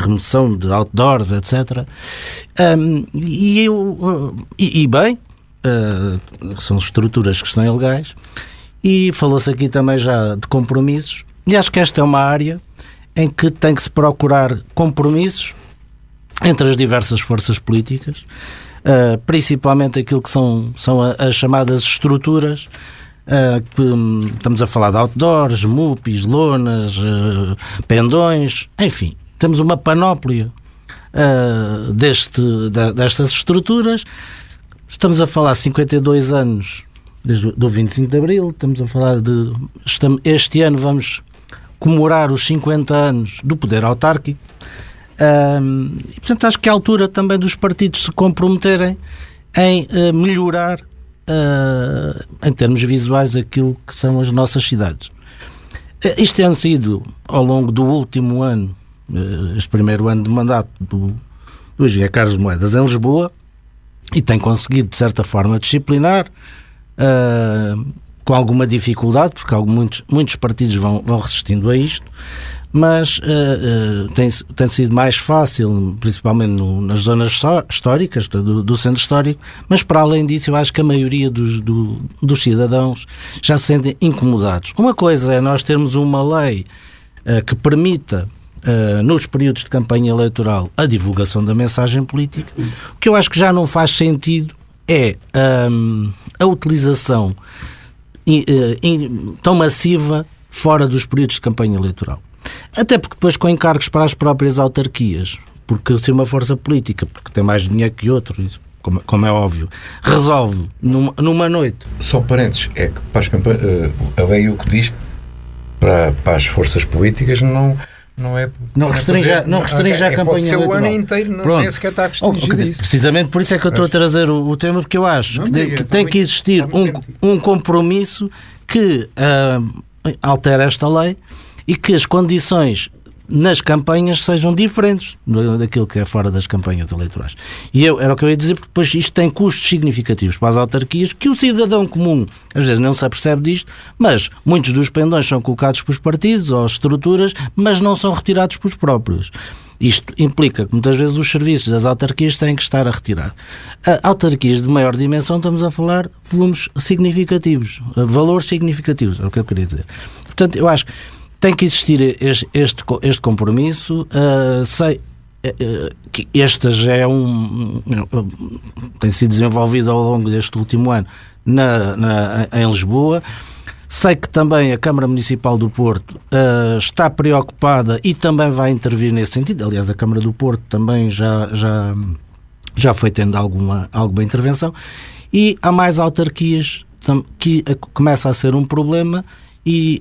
remoção de outdoors, etc. São estruturas que estão ilegais, e falou-se aqui também já de compromissos, e acho que esta é uma área em que tem que se procurar compromissos entre as diversas forças políticas, principalmente aquilo que são as chamadas estruturas, que estamos a falar de outdoors, MUPIs, lonas, pendões, enfim, temos uma panóplia destas estruturas. Estamos a falar de 52 anos desde o 25 de Abril, estamos a falar este ano vamos comemorar os 50 anos do poder autárquico, e portanto acho que é a altura também dos partidos se comprometerem em melhorar em termos visuais aquilo que são as nossas cidades. Isto tem sido ao longo do último ano, este primeiro ano de mandato do engenheiro Carlos Moedas em Lisboa, e tem conseguido de certa forma disciplinar, com alguma dificuldade, porque muitos partidos vão resistindo a isto, mas tem sido mais fácil, principalmente nas zonas históricas, do centro histórico, mas para além disso eu acho que a maioria dos cidadãos já se sentem incomodados. Uma coisa é nós termos uma lei que permita, nos períodos de campanha eleitoral, a divulgação da mensagem política. O que eu acho que já não faz sentido é a utilização tão massiva fora dos períodos de campanha eleitoral. Até porque depois com encargos para as próprias autarquias, porque se uma força política, porque tem mais dinheiro que outro, isso, como é óbvio, resolve numa noite. Só parênteses, é que para as a lei o que diz para as forças políticas não restringe a campanha eleitoral. Pode ser o ano inteiro, nem sequer está restringido isso. Precisamente por isso é que eu estou a trazer o tema, porque eu acho que tem que existir um compromisso que altere esta lei e que as condições nas campanhas sejam diferentes daquilo que é fora das campanhas eleitorais. E era o que eu ia dizer, porque depois isto tem custos significativos para as autarquias, que o cidadão comum às vezes não se apercebe disto, mas muitos dos pendões são colocados pelos partidos ou estruturas, mas não são retirados pelos próprios. Isto implica que muitas vezes os serviços das autarquias têm que estar a retirar. Autarquias de maior dimensão, estamos a falar de volumes significativos, valores significativos, é o que eu queria dizer. Portanto, eu acho que tem que existir este compromisso. Sei que este já é tem sido desenvolvido ao longo deste último ano em Lisboa. Sei que também a Câmara Municipal do Porto está preocupada e também vai intervir nesse sentido. Aliás, a Câmara do Porto também já foi tendo alguma intervenção. E há mais autarquias que começa a ser um problema, e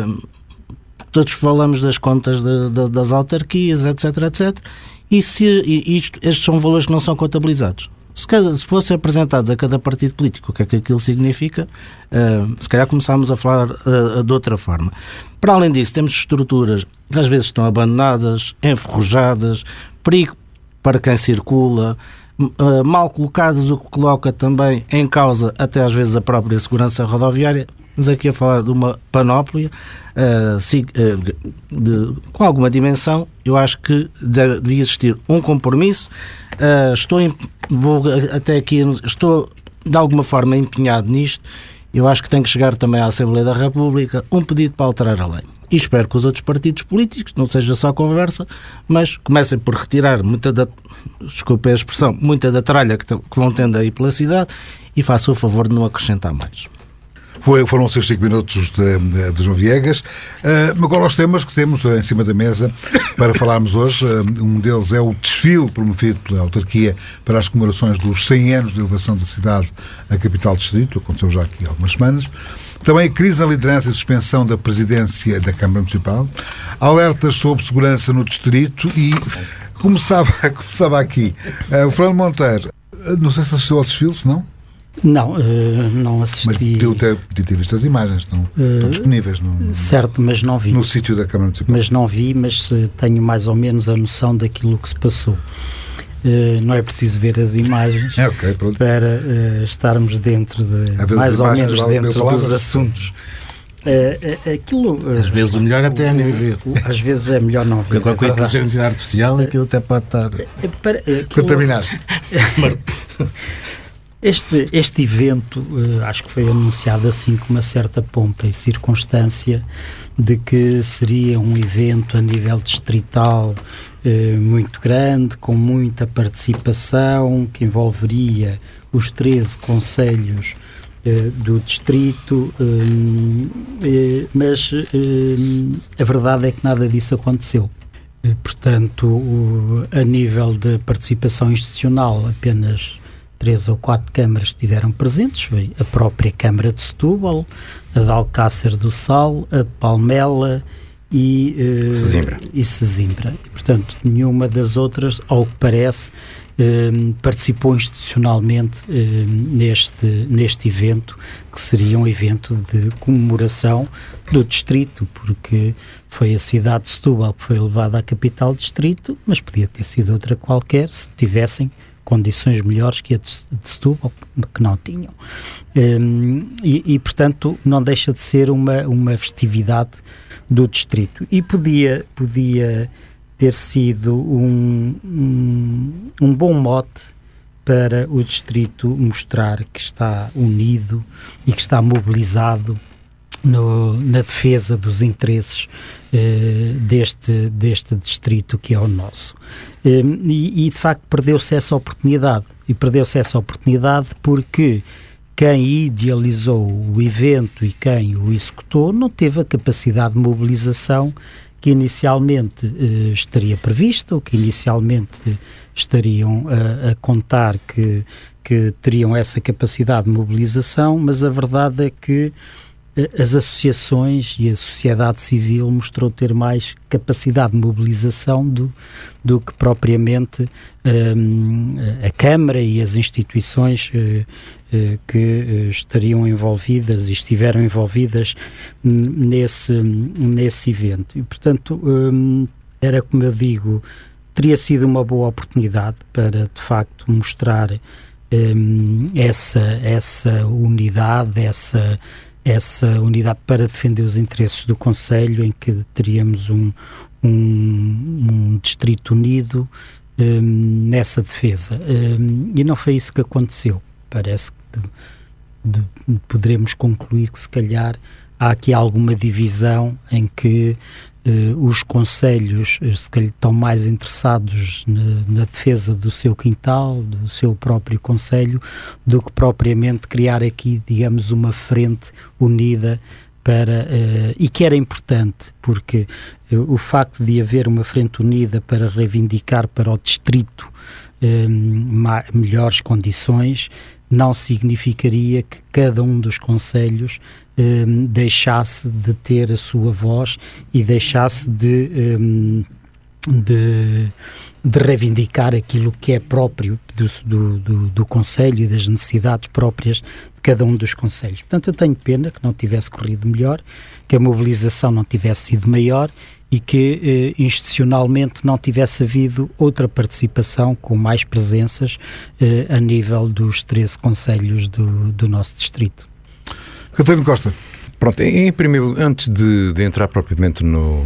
todos falamos das contas das autarquias, etc, etc. E estes são valores que não são contabilizados. Se fossem apresentados a cada partido político o que é que aquilo significa, se calhar começámos a falar de outra forma. Para além disso, temos estruturas que às vezes estão abandonadas, enferrujadas, perigo para quem circula, mal colocadas, o que coloca também em causa até às vezes a própria segurança rodoviária. Estamos aqui a falar de uma panóplia com alguma dimensão. Eu acho que devia existir um compromisso. Estou de alguma forma empenhado nisto. Eu acho que tem que chegar também à Assembleia da República um pedido para alterar a lei. E espero que os outros partidos políticos, não seja só conversa, mas comecem por retirar muita da tralha que vão tendo aí pela cidade, e façam o favor de não acrescentar mais. Foram os seus 5 minutos de João Viegas. Agora os temas que temos em cima da mesa para falarmos hoje. Um deles é o desfile promovido pela autarquia para as comemorações dos 100 anos de elevação da cidade à capital distrito. Aconteceu já aqui há algumas semanas. Também a crise na liderança e suspensão da presidência da Câmara Municipal. Alertas sobre segurança no distrito. E começava aqui. O Fernando Monteiro, não sei se assistiu ao desfile, se não? Não assisti. Mas podia ter visto as imagens, estão disponíveis certo, mas não vi. No sítio da Câmara Municipal. Mas não vi, mas tenho mais ou menos a noção daquilo que se passou. Não é preciso ver as imagens para estarmos dentro mais ou menos dentro dos assuntos. Aquilo, às vezes o melhor até é não ver. Às vezes é melhor não ver. Porque com a inteligência artificial aquilo até pode estar contaminado. Este evento, acho que foi anunciado assim com uma certa pompa e circunstância de que seria um evento a nível distrital muito grande, com muita participação, que envolveria os 13 concelhos do distrito, mas a verdade é que nada disso aconteceu. Portanto, a nível de participação institucional, apenas 3 ou 4 câmaras estiveram presentes, foi a própria Câmara de Setúbal, a de Alcácer do Sal, a de Palmela e Sesimbra. E, portanto, nenhuma das outras, ao que parece, participou institucionalmente neste evento, que seria um evento de comemoração do distrito, porque foi a cidade de Setúbal que foi levada à capital distrito, mas podia ter sido outra qualquer, se tivessem condições melhores que a de Setúbal, que não tinham. E, portanto, não deixa de ser uma festividade do distrito. E podia ter sido um bom mote para o distrito mostrar que está unido e que está mobilizado na defesa dos interesses deste distrito que é o nosso. E de facto perdeu-se essa oportunidade. E perdeu-se essa oportunidade porque quem idealizou o evento e quem o executou não teve a capacidade de mobilização que inicialmente estaria prevista, ou que inicialmente estariam a contar que teriam essa capacidade de mobilização, mas a verdade é que as associações e a sociedade civil mostrou ter mais capacidade de mobilização do que propriamente a Câmara e as instituições que estariam envolvidas e estiveram envolvidas nesse evento. E, portanto, era, como eu digo, teria sido uma boa oportunidade para, de facto, mostrar essa unidade, essa unidade para defender os interesses do Concelho, em que teríamos um distrito unido nessa defesa. E não foi isso que aconteceu. Parece que poderemos concluir que, se calhar, há aqui alguma divisão em que os concelhos se calhar estão mais interessados na defesa do seu quintal, do seu próprio concelho, do que propriamente criar aqui, digamos, uma frente unida para, e que era importante, porque o facto de haver uma frente unida para reivindicar para o distrito melhores condições não significaria que cada um dos concelhos deixasse de ter a sua voz e deixasse de reivindicar aquilo que é próprio do concelho e das necessidades próprias de cada um dos concelhos. Portanto, eu tenho pena que não tivesse corrido melhor, que a mobilização não tivesse sido maior e que institucionalmente não tivesse havido outra participação com mais presenças a nível dos 13 concelhos do nosso distrito. Catarino Costa. Pronto, em primeiro, antes de entrar propriamente no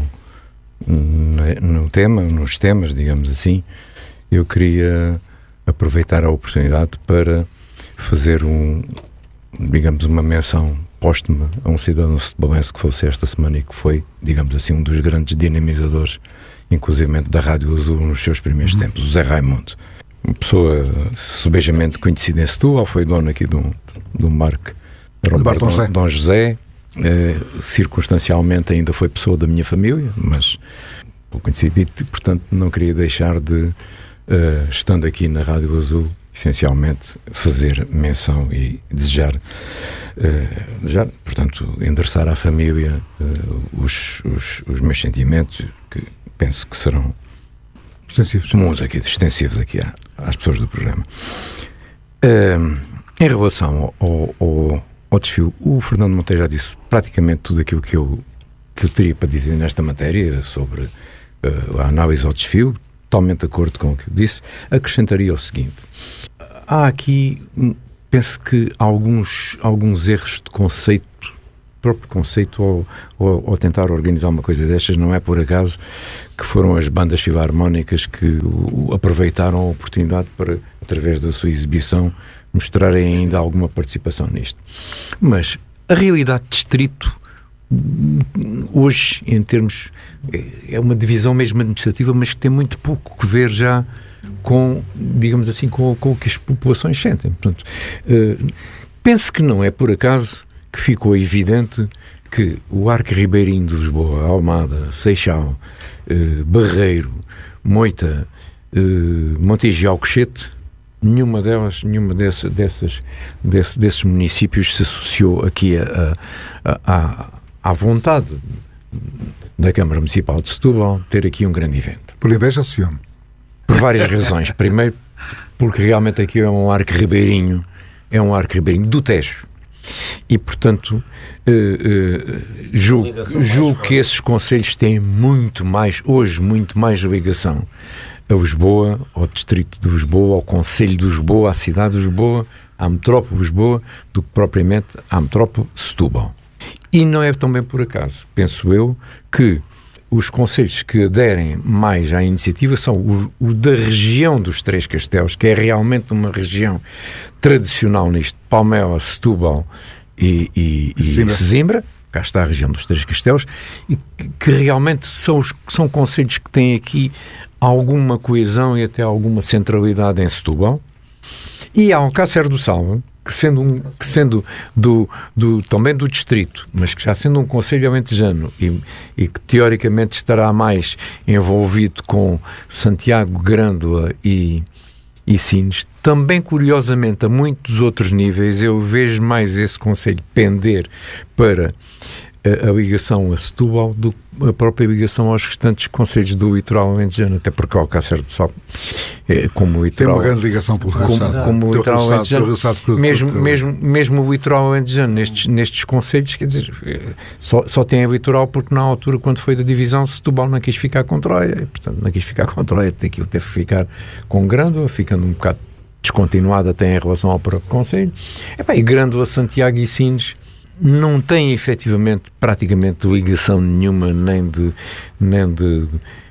tema, nos temas, digamos assim, eu queria aproveitar a oportunidade para fazer digamos, uma menção póstuma a um cidadão setobalense que fosse esta semana e que foi, digamos assim, um dos grandes dinamizadores, inclusive da Rádio Azul nos seus primeiros tempos, o Zé Raimundo. Uma pessoa subejamente conhecida em Setúbal, foi dono aqui de um barco Dom José, circunstancialmente ainda foi pessoa da minha família, mas pouco conhecido, e portanto não queria deixar de, estando aqui na Rádio Azul, essencialmente fazer menção e desejar, portanto, endereçar à família os meus sentimentos, que penso que serão extensivos aqui às pessoas do programa. Em relação ao desfile, o Fernando Monteiro já disse praticamente tudo aquilo que eu teria para dizer nesta matéria sobre a análise ao desfile, totalmente de acordo com o que eu disse. Acrescentaria o seguinte: há aqui, penso que alguns erros de conceito próprio conceito ao tentar organizar uma coisa destas. Não é por acaso que foram as bandas filarmónicas que aproveitaram a oportunidade para, através da sua exibição, mostrarem ainda alguma participação nisto. Mas a realidade de distrito, hoje, em termos, é uma divisão mesmo administrativa, mas que tem muito pouco que ver já com, digamos assim, com o que as populações sentem. Portanto, penso que não é por acaso que ficou evidente que o Arco Ribeirinho de Lisboa, Almada, Seixal, Barreiro, Moita, Montijo e Alcochete, nenhuma desses municípios se associou aqui à vontade da Câmara Municipal de Setúbal ter aqui um grande evento. Por inveja, associou-me. Por várias razões. Primeiro, porque realmente aqui é um arco ribeirinho do Tejo. E, portanto, julgo que esses concelhos têm muito mais ligação a Lisboa, ao distrito de Lisboa, ao concelho de Lisboa, à cidade de Lisboa, à metrópole de Lisboa, do que propriamente à metrópole de Setúbal. E não é também por acaso, penso eu, que os concelhos que aderem mais à iniciativa são o da região dos Três Castelos, que é realmente uma região tradicional nisto, Palmela, Setúbal e Sesimbra. Cá está a região dos Três Castelos, e que realmente são concelhos que têm aqui alguma coesão e até alguma centralidade em Setúbal. E há Alcácer do Sal, que sendo também do distrito, mas que já sendo um concelho alentejano e que teoricamente estará mais envolvido com Santiago, Grândola e Sines, também curiosamente a muitos outros níveis eu vejo mais esse concelho pender para a ligação a Setúbal do que a própria ligação aos restantes concelhos do litoral alentejano, até porque o Alcácer do Sal, como litoral, tem uma grande ligação pelo como o litoral alentejano, mesmo o litoral alentejano nestes concelhos, quer dizer, só tem a litoral porque na altura, quando foi da divisão, Setúbal não quis ficar com Troia, e, portanto não quis ficar com Troia, aquilo teve que ficar com Grândola, ficando um bocado descontinuada até em relação ao próprio concelho. E Grândola, Santiago e Sines não tem efetivamente praticamente ligação nenhuma nem de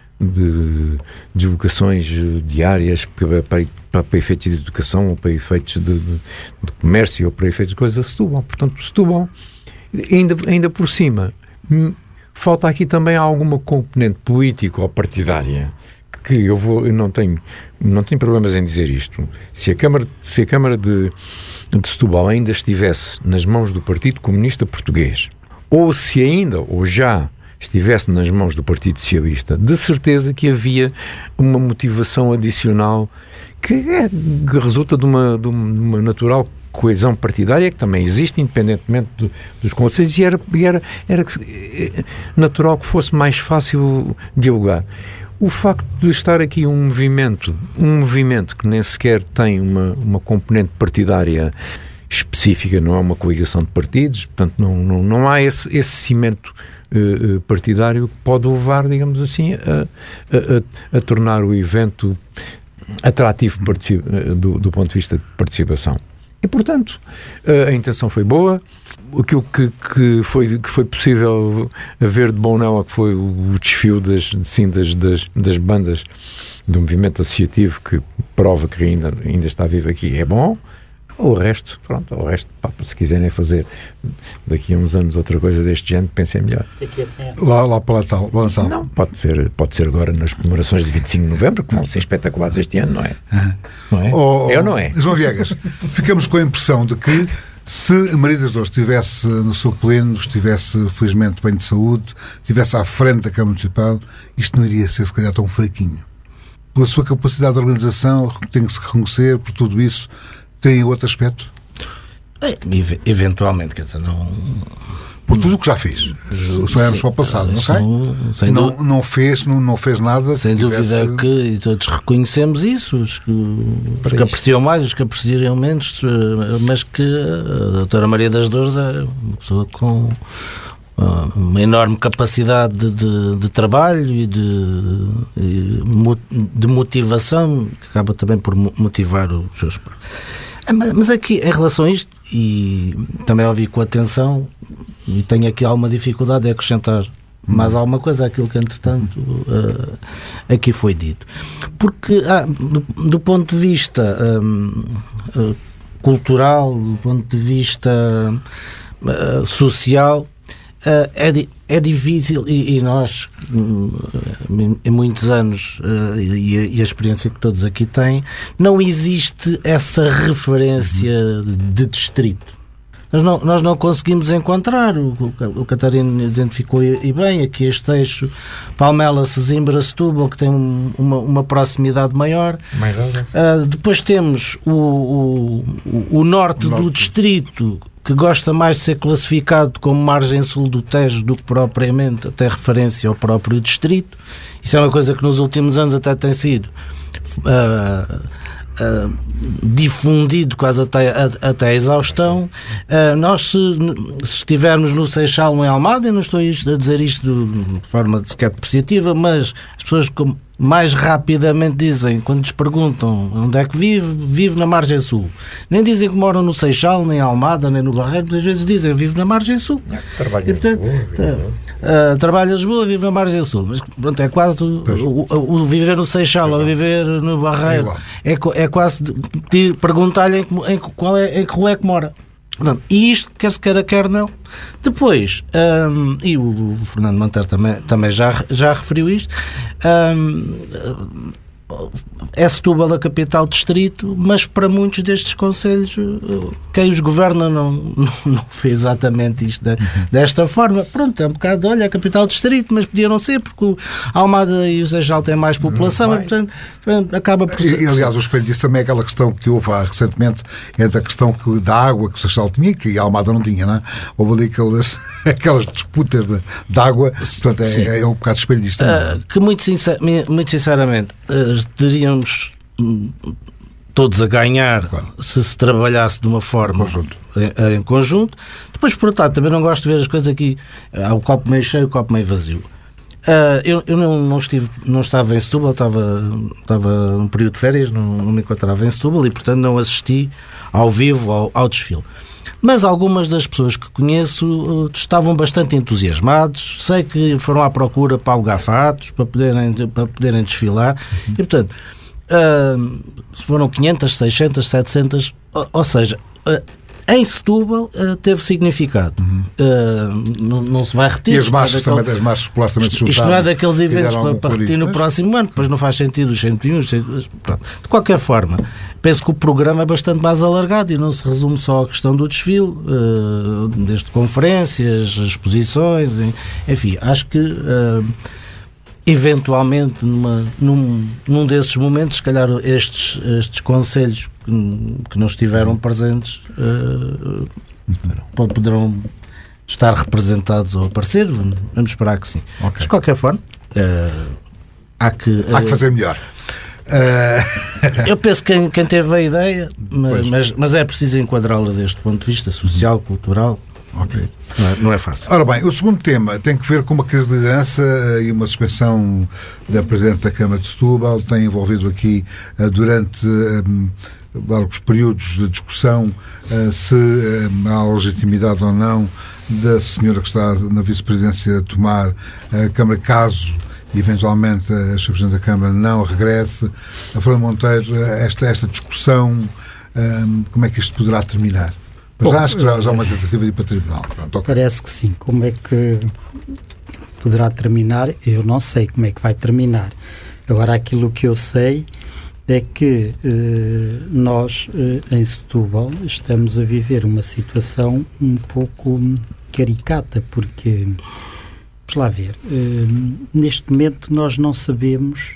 deslocações diárias para efeitos de educação ou para efeitos de comércio ou para efeitos de coisas a Setúbal. Portanto, Setúbal, ainda por cima, falta aqui também alguma componente política ou partidária que eu não tenho problemas em dizer isto. Se a Câmara de Setúbal ainda estivesse nas mãos do Partido Comunista Português, ou se ainda, ou já estivesse nas mãos do Partido Socialista, de certeza que havia uma motivação adicional que resulta de uma natural coesão partidária que também existe, independentemente dos conselhos, e era natural que fosse mais fácil dialogar. O facto de estar aqui um movimento que nem sequer tem uma componente partidária específica, não é uma coligação de partidos, portanto não há esse cimento partidário que pode levar, digamos assim, a tornar o evento atrativo do ponto de vista de participação. E, portanto, a intenção foi boa. Aquilo que foi possível haver de bom nela, que foi o desfile das bandas do movimento associativo, que prova que ainda está vivo aqui, é bom. O resto, se quiserem fazer daqui a uns anos outra coisa deste género, pensem melhor. Lá para Natal. Não, pode ser agora nas comemorações de 25 de novembro, que vão ser espetaculares este ano, não é? Não é? Ou não é? João Viegas, ficamos com a impressão de que se a Maria das Dores estivesse no seu pleno, estivesse felizmente bem de saúde, estivesse à frente da Câmara Municipal, isto não iria ser se calhar tão fraquinho. Pela sua capacidade de organização, tem que se reconhecer por tudo isso. Tem outro aspecto? Eventualmente, quer dizer, não... Por tudo o que já fez. Se olharmos para o passado, não fez nada. Sem dúvida que todos reconhecemos isso, os que apreciam mais, os que apreciam menos, mas que a doutora Maria das Dores é uma pessoa com uma enorme capacidade de trabalho e de motivação, que acaba também por motivar os seus pais. Mas aqui, em relação a isto, e também ouvi com atenção, e tenho aqui alguma dificuldade em acrescentar mais alguma coisa àquilo que, entretanto, aqui foi dito. Porque, do ponto de vista cultural, do ponto de vista social, é difícil, e nós, em muitos anos, e a experiência que todos aqui têm, não existe essa referência de distrito. Nós não conseguimos encontrar, o Catarino identificou e bem, aqui este eixo Palmela, Sesimbra, Setúbal, que tem uma proximidade maior. Depois temos o norte do distrito, que gosta mais de ser classificado como margem sul do Tejo do que propriamente até referência ao próprio distrito. Isso é uma coisa que nos últimos anos até tem sido difundido quase até a exaustão. Nós, se estivermos no Seixal ou em Almada, eu não estou a dizer isto de forma sequer depreciativa, mas as pessoas mais rapidamente dizem, quando lhes perguntam onde é que vive na margem sul. Nem dizem que moram no Seixal, nem em Almada, nem no Barreiro, às vezes dizem vive na margem sul. Trabalha em Lisboa. Trabalha em Lisboa, vive na margem sul. Mas pronto, é quase o viver no Seixal ou viver no Barreiro é quase perguntar-lhe em que rua é que mora. Pronto, e isto, quer se queira, quer não. Depois, e o Fernando Monteiro também já referiu isto, é Setúbal a capital distrito, mas para muitos destes concelhos quem os governa não fez exatamente isto desta forma. Pronto, é um bocado, olha, a capital distrito, mas podia não ser, porque a Almada e o Seixal têm mais população, e portanto acaba por ser. E aliás, o espelho disso também é aquela questão que houve recentemente, entre a questão da água que o Seixal tinha, que a Almada não tinha, não é? Houve ali aquelas disputas de água, portanto é um bocado espelho disto também. Que muito sinceramente teríamos todos a ganhar, claro, se trabalhasse de uma forma em conjunto. Depois, por outro lado, também não gosto de ver as coisas aqui, há o copo meio cheio, o copo meio vazio. Eu não estava em Setúbal, estava um período de férias, não me encontrava em Setúbal e, portanto, não assisti ao vivo ao desfile. Mas algumas das pessoas que conheço estavam bastante entusiasmados, sei que foram à procura para alugar fatos, para poderem desfilar, e portanto, foram 500, 600, 700, ou seja, em Setúbal teve significado. Não se vai repetir. E as marchas também, as marchas populares também se juntaram. Isto não é daqueles eventos para repetir no próximo ano, depois não faz sentido os 101. De qualquer forma, penso que o programa é bastante mais alargado e não se resume só à questão do desfile, desde conferências, exposições, enfim, acho que eventualmente num desses momentos, se calhar estes concelhos que não estiveram presentes poderão estar representados ou aparecer, vamos esperar que sim. Okay. Mas de qualquer forma há que fazer melhor. Eu penso que quem teve a ideia, mas é preciso enquadrá-la deste ponto de vista social, cultural. Okay. Não é fácil. Ora bem, o segundo tema tem que ver com uma crise de liderança e uma suspensão da Presidente da Câmara de Setúbal. Tem envolvido aqui durante largos períodos de discussão se há legitimidade ou não da senhora que está na vice-presidência a tomar a Câmara, caso eventualmente a Sra. Presidente da Câmara não regresse. A Fernando Monteiro, esta discussão, como é que isto poderá terminar? Mas acho que já há uma tentativa de ir para o tribunal. Pronto, okay. Parece que sim. Como é que poderá terminar? Eu não sei como é que vai terminar. Agora, aquilo que eu sei é que nós, em Setúbal, estamos a viver uma situação um pouco caricata, porque, vamos lá ver, neste momento nós não sabemos,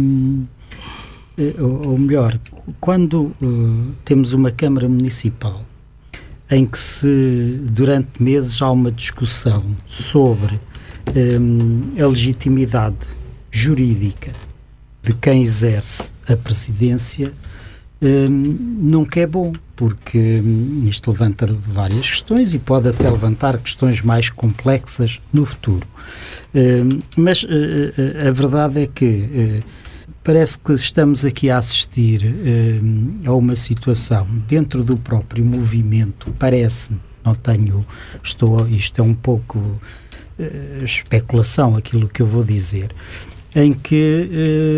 ou melhor, quando temos uma Câmara Municipal em que durante meses há uma discussão sobre a legitimidade jurídica de quem exerce a presidência, nunca é bom, porque isto levanta várias questões e pode até levantar questões mais complexas no futuro. Mas a verdade é que parece que estamos aqui a assistir a uma situação dentro do próprio movimento, parece-me, não tenho, isto é um pouco especulação aquilo que eu vou dizer, em que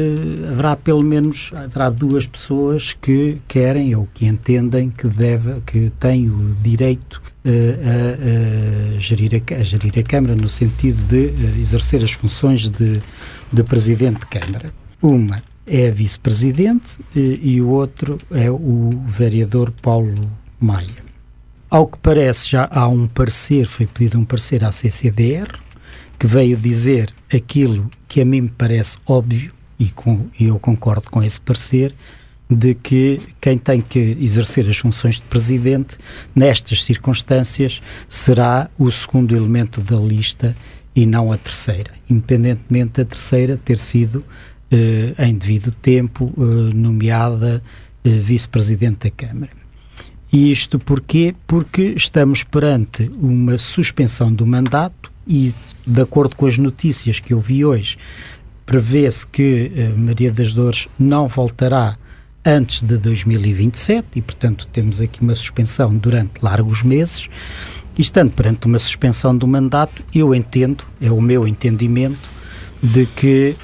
haverá duas pessoas que querem ou que entendem que têm o direito a gerir a Câmara, no sentido de exercer as funções de Presidente de Câmara. Uma é a Vice-Presidente e o outro é o vereador Paulo Maia. Ao que parece, já há um parecer, foi pedido um parecer à CCDR, que veio dizer aquilo que a mim me parece óbvio, e eu concordo com esse parecer, de que quem tem que exercer as funções de Presidente, nestas circunstâncias, será o segundo elemento da lista e não a terceira, independentemente da terceira ter sido, em devido tempo, nomeada Vice-Presidente da Câmara. E isto porquê? Porque estamos perante uma suspensão do mandato e, de acordo com as notícias que eu vi hoje, prevê-se que Maria das Dores não voltará antes de 2027 e, portanto, temos aqui uma suspensão durante largos meses. E, estando perante uma suspensão do mandato, eu entendo, é o meu entendimento, de que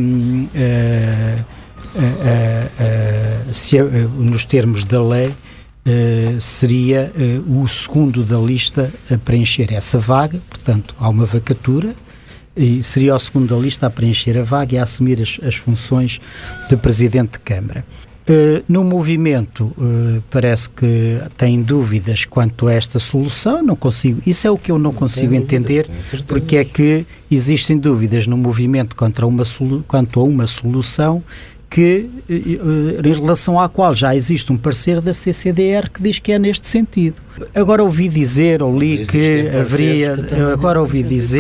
nos termos da lei seria o segundo da lista a preencher essa vaga, portanto há uma vacatura e seria o segundo da lista a preencher a vaga e a assumir as funções de Presidente de Câmara. No movimento parece que tem dúvidas quanto a esta solução, isso é o que eu não consigo entender, porque é que existem dúvidas no movimento quanto a uma solução que, em relação à qual já existe um parecer da CCDR que diz que é neste sentido. Agora ouvi dizer, ou li que haveria, agora ouvi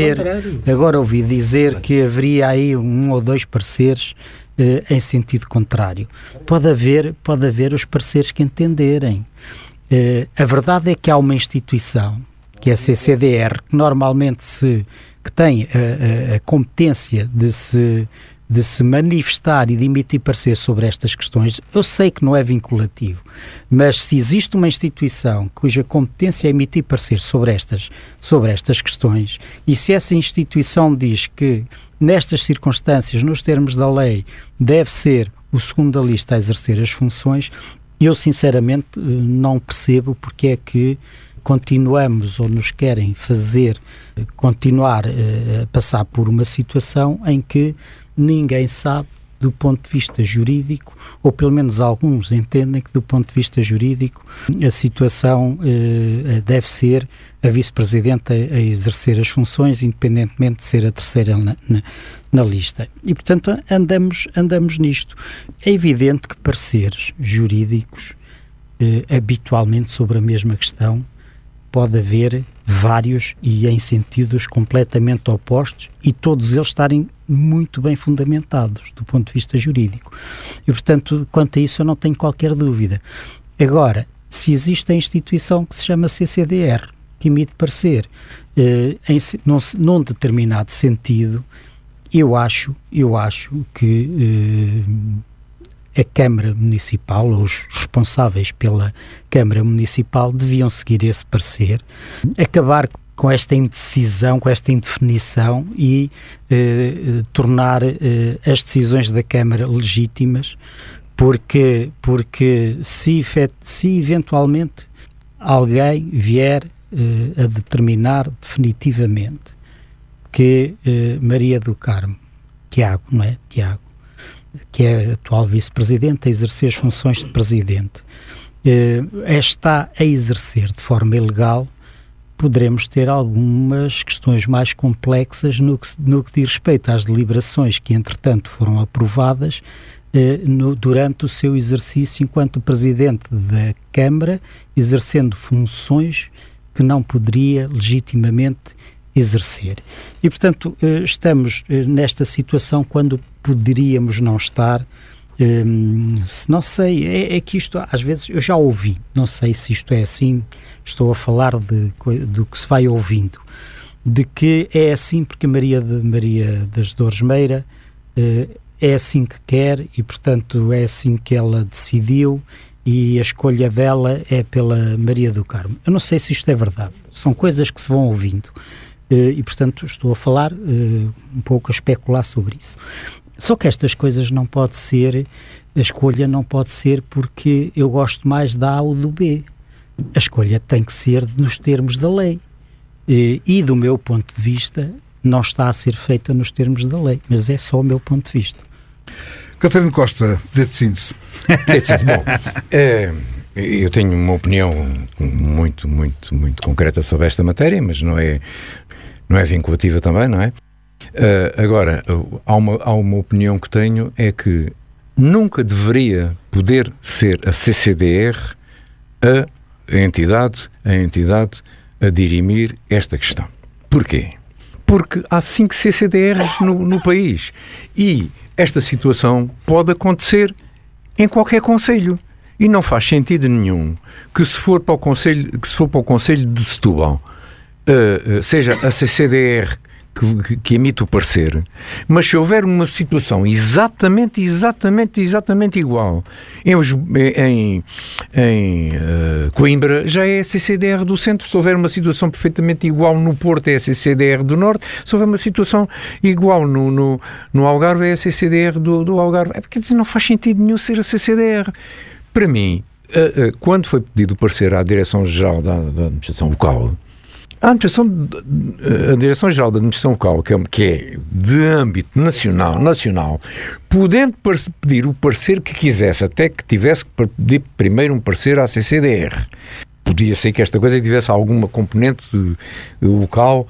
dizer que haveria aí um ou dois pareceres em sentido contrário. Pode haver os pareceres que entenderem. A verdade é que há uma instituição, que é a CCDR, que normalmente que tem a competência de se manifestar e de emitir parecer sobre estas questões. Eu sei que não é vinculativo, mas se existe uma instituição cuja competência é emitir parecer sobre estas questões, e se essa instituição diz que nestas circunstâncias, nos termos da lei, deve ser o segundo da lista a exercer as funções, eu sinceramente não percebo porque é que continuamos ou nos querem fazer continuar a passar por uma situação em que ninguém sabe do ponto de vista jurídico, ou pelo menos alguns entendem que do ponto de vista jurídico a situação deve ser a Vice-Presidente a exercer as funções, independentemente de ser a terceira na lista. E, portanto, andamos nisto. É evidente que pareceres jurídicos, habitualmente sobre a mesma questão, pode haver vários e em sentidos completamente opostos e todos eles estarem muito bem fundamentados do ponto de vista jurídico. E, portanto, quanto a isso eu não tenho qualquer dúvida. Agora, se existe a instituição que se chama CCDR, que emite parecer num determinado sentido, eu acho que a Câmara Municipal, ou os responsáveis pela Câmara Municipal, deviam seguir esse parecer, acabar com esta indecisão, com esta indefinição e tornar as decisões da Câmara legítimas, porque se eventualmente alguém vier a determinar definitivamente que Maria do Carmo, Tiago, que é a atual Vice-Presidente, a exercer as funções de Presidente, está a exercer de forma ilegal, poderemos ter algumas questões mais complexas no que diz respeito às deliberações que, entretanto, foram aprovadas durante o seu exercício enquanto Presidente da Câmara, exercendo funções que não poderia legitimamente exercer. E, portanto, estamos nesta situação quando poderíamos não estar. Não sei, é que isto às vezes eu já ouvi, não sei se isto é assim, estou a falar do que se vai ouvindo, de que é assim porque a Maria das Dores Meira é assim que quer e, portanto, é assim que ela decidiu e a escolha dela é pela Maria do Carmo. Eu não sei se isto é verdade, são coisas que se vão ouvindo e, portanto, estou a falar um pouco, a especular sobre isso. Só que estas coisas não pode ser, a escolha não pode ser porque eu gosto mais da A ou do B. A escolha tem que ser nos termos da lei. E do meu ponto de vista, não está a ser feita nos termos da lei, mas é só o meu ponto de vista. Catarino Costa, de síntese. Bom, eu tenho uma opinião muito concreta sobre esta matéria, mas não é vinculativa também, não é? Agora, há uma opinião que tenho, é que nunca deveria poder ser a CCDR a entidade a dirimir esta questão. Porquê? Porque há 5 CCDRs no país e esta situação pode acontecer em qualquer concelho e não faz sentido nenhum que se for para o concelho de Setúbal, seja a CCDR que emite o parecer, mas se houver uma situação exatamente igual em Coimbra, já é a CCDR do centro. Se houver uma situação perfeitamente igual no Porto, é a CCDR do norte. Se houver uma situação igual no Algarve, é a CCDR do Algarve. Quer dizer, não faz sentido nenhum ser a CCDR. Para mim, quando foi pedido o parecer à Direção-Geral da Administração Local, a Direção-Geral da Administração Local, que é de âmbito nacional, podendo pedir o parecer que quisesse, até que tivesse que pedir primeiro um parecer à CCDR. Podia ser que esta coisa tivesse alguma componente local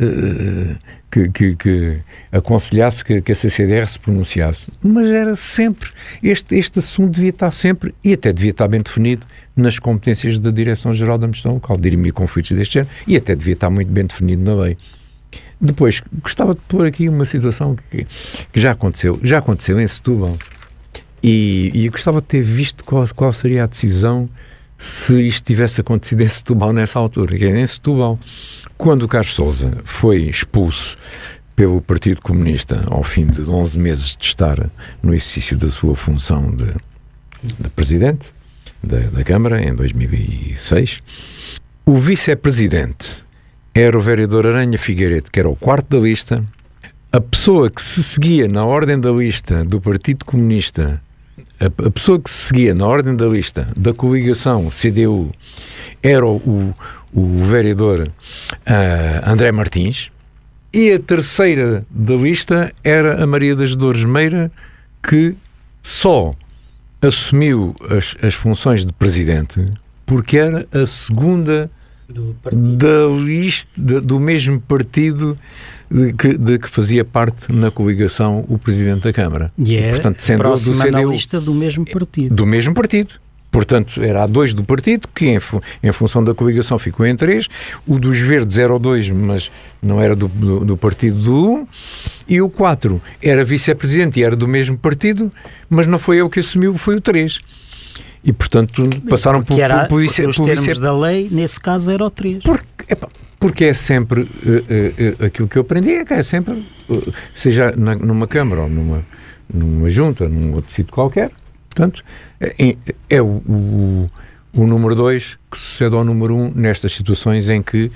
que aconselhasse que a CCDR se pronunciasse. Mas era sempre, este assunto devia estar sempre, e até devia estar bem definido, nas competências da Direção-Geral da Administração Local, dirimir conflitos deste género, e até devia estar muito bem definido na lei. Depois, gostava de pôr aqui uma situação que já aconteceu em Setúbal, e eu gostava de ter visto qual seria a decisão se isto tivesse acontecido em Setúbal nessa altura. Em Setúbal, quando o Carlos Sousa foi expulso pelo Partido Comunista ao fim de 11 meses de estar no exercício da sua função de Presidente da Câmara, em 2006, o Vice-Presidente era o vereador Aranha Figueiredo, que era o 4º da lista. A pessoa que se seguia na ordem da lista do Partido Comunista, a pessoa que se seguia na ordem da lista da coligação CDU, era o vereador André Martins, e a 3ª da lista era a Maria das Dores Meira, que só assumiu as funções de presidente porque era a 2ª da lista do mesmo partido de que fazia parte na coligação o Presidente da Câmara. E é, portanto, sendo próxima do CDU, na lista do mesmo partido. Do mesmo partido. Portanto, era a 2 do partido, que em função da coligação ficou em 3. O dos Verdes era o 2, mas não era do partido do 1. E o 4 era vice-presidente e era do mesmo partido, mas não foi ele que assumiu, foi o 3. E, portanto, passaram por os termos da lei, nesse caso era o 3. Porque é sempre aquilo que eu aprendi, é sempre, seja numa Câmara ou numa Junta, num outro sítio qualquer, portanto, é o número 2 que sucede ao número 1 nestas situações em que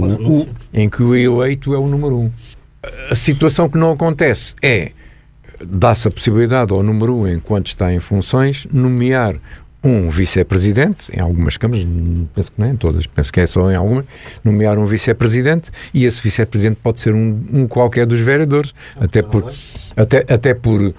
o eleito é o número 1. A situação que não acontece é dá-se a possibilidade ao número 1, enquanto está em funções, nomear um vice-presidente, em algumas câmaras, penso que não é em todas, penso que é só em algumas, nomear um vice-presidente, e esse vice-presidente pode ser um qualquer dos vereadores, até por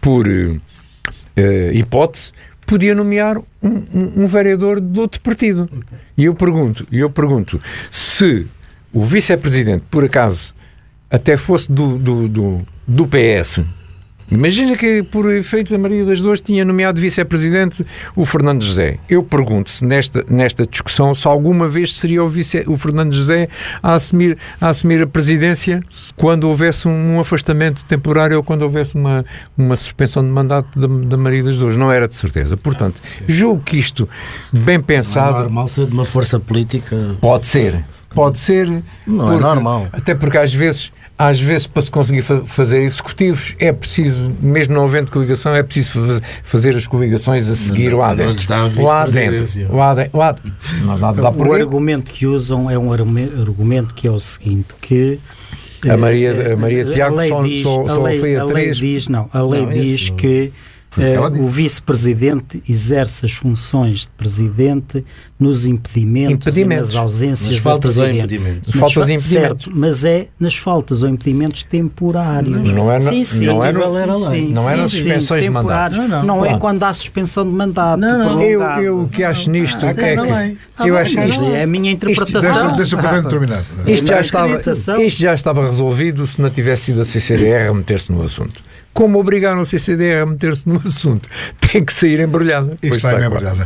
hipótese, podia nomear um vereador de outro partido. E eu pergunto, se o vice-presidente, por acaso, até fosse do PS, imagina que, por efeitos, a Maria das Dores tinha nomeado vice-presidente o Fernando José. Eu pergunto-se, nesta discussão, se alguma vez seria o Fernando José a assumir a presidência quando houvesse um afastamento temporário ou quando houvesse uma suspensão de mandato da Maria das Dores. Não era de certeza. Portanto, julgo que isto, bem pensado... Não é normal ser de uma força política... Pode ser. Pode ser. Não é normal. Até porque às vezes para se conseguir fazer executivos é preciso, mesmo não havendo coligação, é preciso fazer as coligações a seguir lá dentro. O argumento que usam é um argumento que é o seguinte, que a Maria Tiago só foi a 3. A lei diz que o vice-presidente exerce as funções de presidente nos impedimentos. E nas ausências nas faltas do ou impedimentos. Certo, mas é nas faltas ou impedimentos temporários. Não é nas suspensões de mandato. Não é quando há suspensão de mandato. Eu o que acho nisto é que eu acho isto é a minha interpretação. Deixa o Pedro terminar. Isto já estava resolvido se não tivesse sido a CCDR a meter-se no assunto. Como obrigaram a CCDR a meter-se no assunto, tem que sair embrulhada. Isto está embrulhada.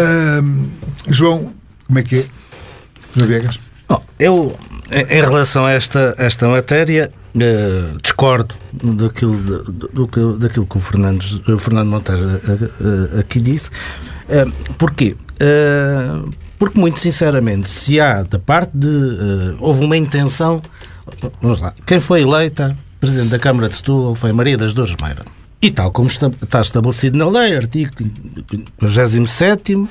João, como é que é? João Viegas? Eu, em relação a esta matéria, discordo daquilo que o Fernando Monteiro aqui disse. Porquê? Porque, muito sinceramente, se há da parte houve uma intenção, vamos lá, quem foi eleita Presidente da Câmara de Setúbal foi Maria das Dores Meira. E tal como está estabelecido na lei, artigo 57º,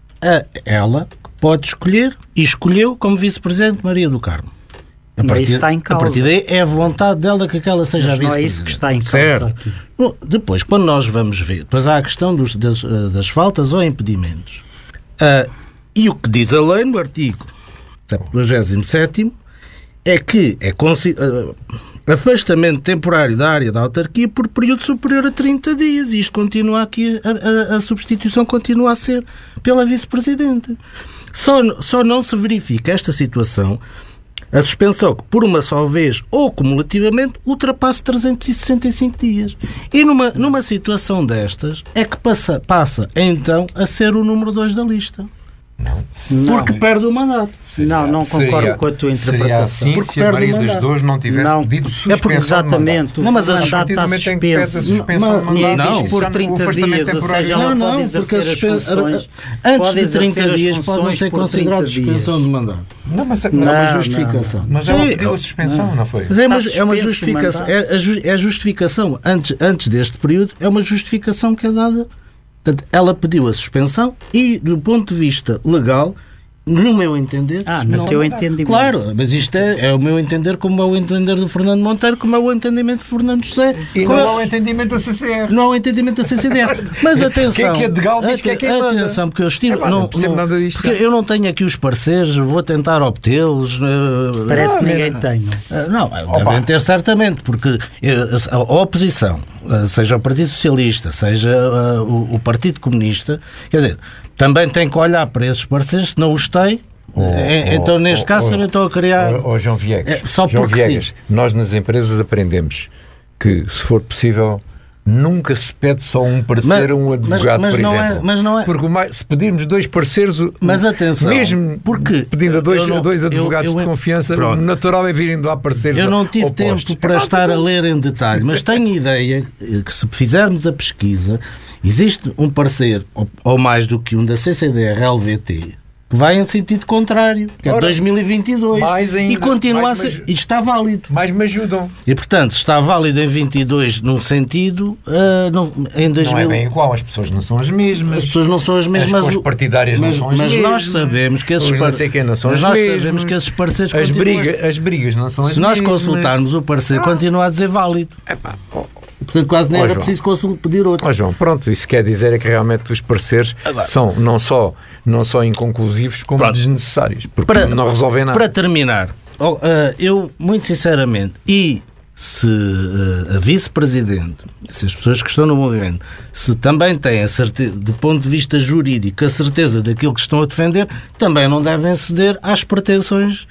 ela pode escolher, e escolheu como Vice-Presidente Maria do Carmo. A partir daí é a vontade dela que aquela seja a Vice-Presidente. Não é isso que está em causa. Certo. Aqui. Depois, quando nós vamos ver, depois há a questão das faltas ou impedimentos. E o que diz a lei no artigo 57º é que afastamento temporário da área da autarquia por período superior a 30 dias. E isto continua aqui, a substituição continua a ser pela Vice-Presidente. Só não se verifica esta situação, a suspensão que por uma só vez ou cumulativamente ultrapasse 365 dias. E numa situação destas é que passa então a ser o número 2 da lista. Porque perde o mandato. Não concordo com a tua interpretação. Seria assim porque se a Maria das Dores não tivesse pedido suspensão. É porque exatamente o mandato está suspenso. Não, por 30 dias, ou seja, ela pode exercer as funções. Antes de 30 dias pode não ser considerada suspensão de mandato. Não, mas é uma justificação. Mas ela pediu a suspensão, não foi? Mas é uma justificação. É a justificação antes deste período, é uma justificação que é dada. Portanto, ela pediu a suspensão e, do ponto de vista legal, no meu entender... no teu entendimento. Claro, mas isto é o meu entender, como é o entender do Fernando Monteiro, como é o entendimento de Fernando José. E não há o entendimento da CCR. Não há o entendimento da CCDR. Mas atenção... Quem é de Gal diz que é quem manda. Atenção, porque eu estive... não percebo nada disto. Porque eu não tenho aqui os pareceres, vou tentar obtê-los. Parece que ninguém tem. Não, devem ter certamente, porque a oposição, seja o Partido Socialista, seja o Partido Comunista, quer dizer... Também tem que olhar para esses parceiros, se não os tem. Então, neste caso, também estou a criar... João Viegas, João Viegas, nós nas empresas aprendemos que, se for possível, nunca se pede só um parecer a um advogado, por exemplo. Mas não é. Porque se pedirmos 2 parceiros, mas atenção, mesmo pedindo a dois advogados de confiança, o natural é virem lá parceiros. Eu não tive opostos. tempo para estar a ler em detalhe, mas tenho ideia que, se fizermos a pesquisa, existe um parecer, ou mais do que um, da CCDR-LVT, que vai em sentido contrário, que é 2022. E continua a ser. E está válido. Mais me ajudam. E, portanto, está válido em 22 num sentido, em 2000... Não é bem igual, as pessoas não são as mesmas. As pessoas não são as mesmas. As partidárias não são as mesmas. Mas nós sabemos que esses parceiros as brigas não são as mesmas. Se nós consultarmos o parecer, continua a dizer válido. Portanto, quase nem era preciso pedir outro. João, pronto, isso quer dizer é que realmente os pareceres são não só inconclusivos, como desnecessários, porque não resolvem nada. Para terminar, eu, muito sinceramente, e se a Vice-Presidente, se as pessoas que estão no movimento, se também têm a certeza, do ponto de vista jurídico, a certeza daquilo que estão a defender, também não devem ceder às pretensões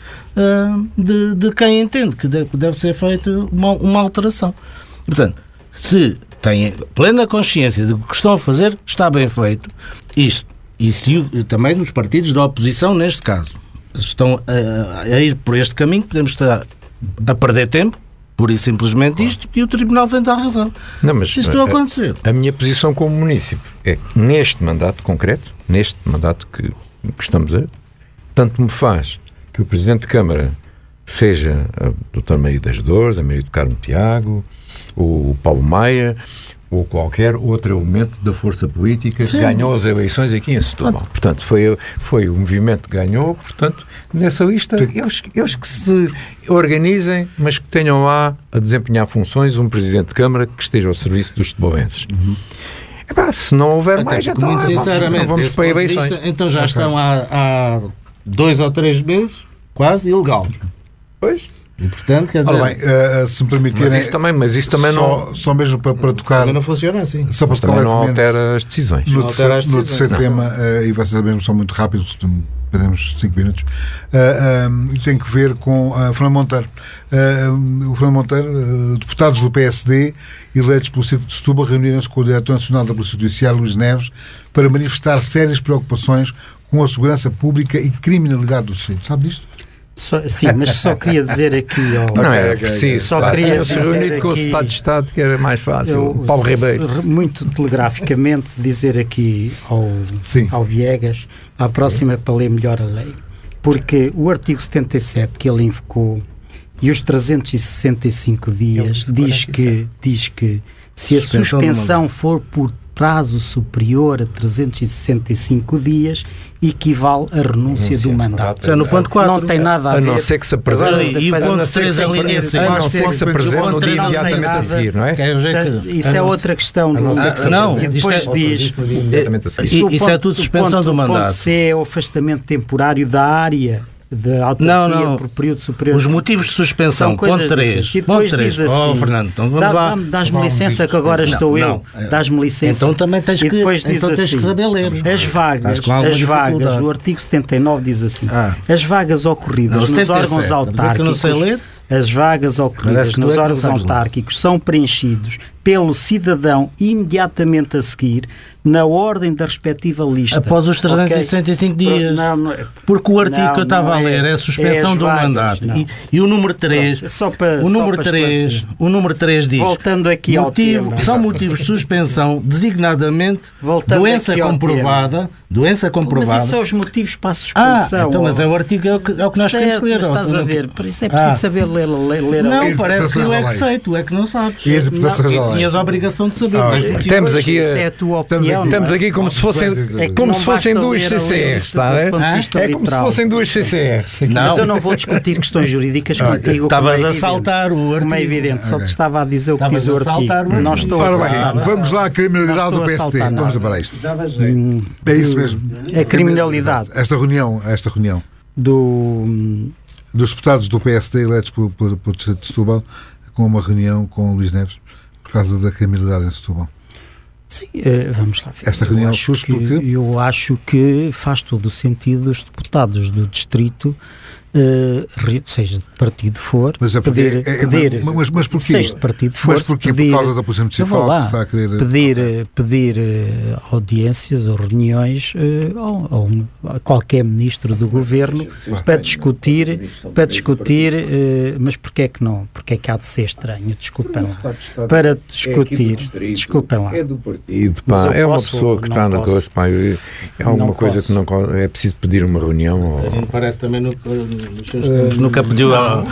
de quem entende que deve ser feita uma alteração. Portanto, se têm plena consciência de que o que estão a fazer está bem feito, isto, e se também nos partidos da oposição, neste caso, estão a ir por este caminho, podemos estar a perder tempo, pura e simplesmente isto, e o Tribunal vem dar razão. Não, mas isto não acontecer. A minha posição como município é que neste mandato concreto, neste mandato que estamos a... Tanto me faz que o Presidente de Câmara seja o Dr. Maria das Dores, a Maria do Carmo Tiago, o Paulo Maia, ou qualquer outro elemento da força política que ganhou as eleições aqui em Setúbal. Portanto, foi o movimento que ganhou, portanto, nessa lista, eles que se organizem, mas que tenham lá a desempenhar funções um Presidente de Câmara que esteja ao serviço dos setubalenses. Se não houver mais, então muito sinceramente, vamos para eleições. Então já estão há 2 ou 3 meses quase ilegal. Pois. E, portanto, quer dizer... Ora bem, se me permitirem... Mas isso também não... Só mesmo para tocar... Também não funciona assim. Só para também não altera as decisões. No terceiro tema, e vocês sabem, são muito rápidos, perdemos 5 minutos, tem que ver com Fernando Monteiro. O Fernando Monteiro, deputados do PSD, eleitos pelo Círculo de Setúbal, reuniram-se com o Diretor Nacional da Polícia Judiciária, Luís Neves, para manifestar sérias preocupações com a segurança pública e criminalidade do distrito. Sabe disto? Sim, mas só queria dizer aqui... Não é preciso. Só queria se reunir com o Estado de Estado, que era mais fácil. Paulo Ribeiro. Muito telegraficamente dizer aqui ao Viegas, à próxima para ler melhor a lei. Porque o artigo 77 que ele invocou e os 365 dias diz que se a suspensão for por prazo superior a 365 dias, equivale à renúncia do mandato. Isso é no ponto 4. Não tem nada a ver. A não ser que se apresente. E o ponto 3 a linha C. A não ser que se apresente no dia imediatamente a seguir, não é? Isso é outra questão. Não, e depois diz... Isso é tudo suspensão do mandato. O ponto C é o afastamento temporário da área da autarquia por período superior. Os motivos de suspensão, ponto 3. E depois diz assim, Fernando, então vamos lá. Dás-me licença que agora estou eu. Dás-me licença. Então também tens que saber ler. As vagas, o artigo 79 diz assim, as vagas ocorridas nos órgãos autárquicos, as vagas ocorridas nos órgãos autárquicos são preenchidos pelo cidadão imediatamente a seguir, na ordem da respectiva lista. Após os 365 dias. Porque o artigo que eu estava a ler é a suspensão do mandato. E o número 3, o número 3 diz, voltando aqui ao tema, são motivos de suspensão, designadamente, doença comprovada. Mas isso são os motivos para a suspensão. Então, mas é o artigo, é o que nós temos que ler. Estás a ver, por isso é preciso saber ler Não, parece que eu é que sei, tu é que não sabes. E tinhas a obrigação de saber. Temos aqui é a tua opinião. Estamos aqui como se fossem duas CCRs, está a ver? É como se fossem duas CCRs. Mas eu não vou discutir questões jurídicas contigo. Estavas a saltar o artigo. Como é evidente, só te estava a dizer o que diz o artigo. Não estou a saltar. Vamos lá à criminalidade do PSD. Vamos para isto. É isso mesmo. A criminalidade. Esta reunião dos deputados do PSD eleitos pelo Distrito de Setúbal, com uma reunião com o Luís Neves por causa da criminalidade em Setúbal. Sim, vamos lá ver. Esta reunião surge porque... Eu acho que faz todo o sentido os deputados do distrito, seja de partido for, mas pedir... Mas porquê? Seja de partido for, mas porquê? Por causa da Polícia Municipal que está a querer... Pedir audiências ou reuniões a qualquer ministro do governo para discutir, mas porquê é que não? Porquê é que há de ser estranho? Desculpem lá. Para discutir, desculpem lá. É do partido, é uma pessoa que está na coisa, é alguma coisa que não é preciso pedir uma reunião. Parece também nunca pediu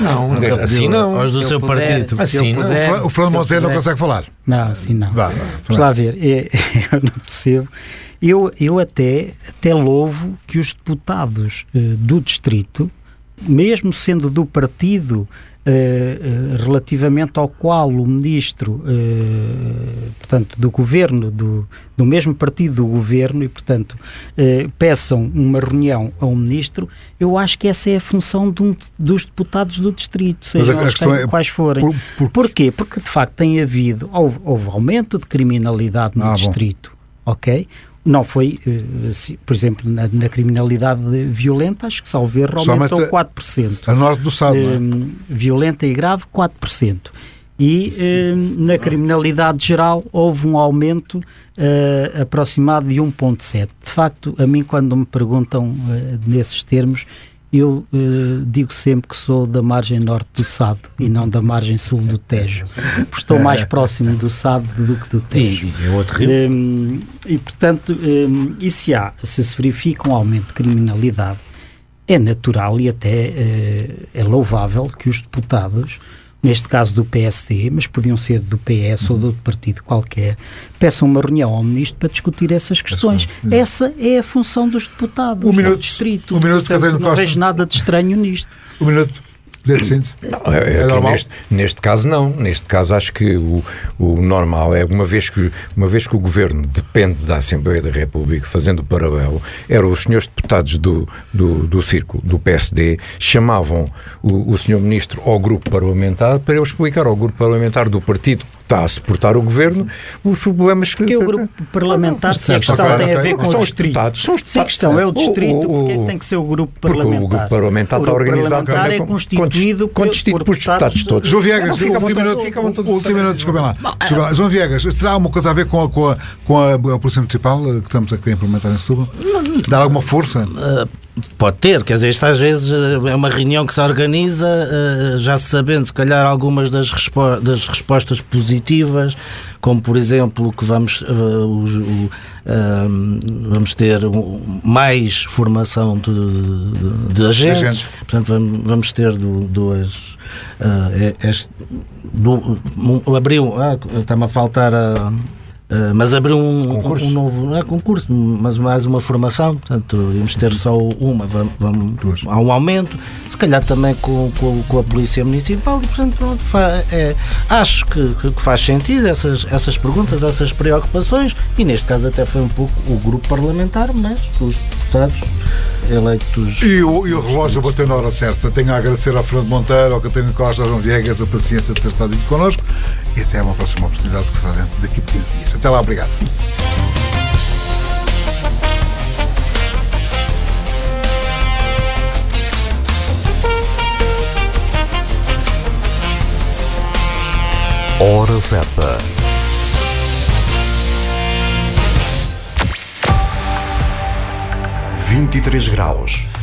aos do seu partido. O Fernando Monteiro não consegue falar. Não, assim não. Vamos lá ver. Eu não percebo. Eu até louvo que os deputados do distrito, mesmo sendo do partido relativamente ao qual o ministro, portanto, do governo, do mesmo partido do governo, e, portanto, peçam uma reunião a um ministro, eu acho que essa é a função dos deputados do distrito, sejam eles quais forem. Porquê? Porque, de facto, houve aumento de criminalidade no distrito, ok? Não foi, por exemplo, na criminalidade violenta, acho que salvo erro, aumentou 4%. A norte do Estado, violenta e grave, 4%. E na criminalidade geral houve um aumento aproximado de 1,7%. De facto, a mim, quando me perguntam nesses termos, eu digo sempre que sou da margem norte do Sado e não da margem sul do Tejo, porque estou mais próximo do Sado do que do Tejo. É outro rio. E, portanto, se verifica um aumento de criminalidade, é natural e até é louvável que os deputados, neste caso do PSD, mas podiam ser do PS ou de outro partido qualquer, peçam uma reunião ao Ministro para discutir essas questões. Essa é a função dos deputados do Distrito. Portanto, não vejo nada de estranho nisto. Um minuto. Não, neste caso não. Neste caso acho que o normal é, uma vez que o Governo depende da Assembleia da República, fazendo o paralelo, eram os senhores deputados do Círculo, do PSD, chamavam o senhor Ministro ao grupo parlamentar para ele explicar ao grupo parlamentar do partido que está a suportar o Governo os problemas que... Porque o grupo parlamentar, se a questão tem a ver com o Distrito. Se a questão é o Distrito, porque é que tem que ser o grupo parlamentar? Porque o grupo parlamentar está organizado... O grupo parlamentar é constituído por deputados todos. João Viegas, último minuto, desculpem lá. João Viegas, terá alguma coisa a ver com a Polícia Municipal que estamos a querer implementar em Setúbal? Dá alguma força? Pode ter, quer dizer, isto às vezes é uma reunião que se organiza, já se sabendo, se calhar, algumas das respostas positivas, como, por exemplo, que vamos ter mais formação de agentes. Portanto, vamos ter duas... está-me a faltar mas abriu um novo concurso, mas mais uma formação, portanto, íamos ter só uma, há um aumento, se calhar também com a Polícia Municipal, e portanto, pronto, acho que faz sentido essas perguntas, essas preocupações, e neste caso até foi um pouco o grupo parlamentar, mas os deputados eleitos... E o relógio bateu na hora certa. Tenho a agradecer ao Fernando Monteiro, ao Catarina Costa, ao João Viegas a paciência de ter estado aqui connosco, e até uma próxima oportunidade que será daqui a 15 dias. Até lá, obrigado. Hora certa. 23 graus.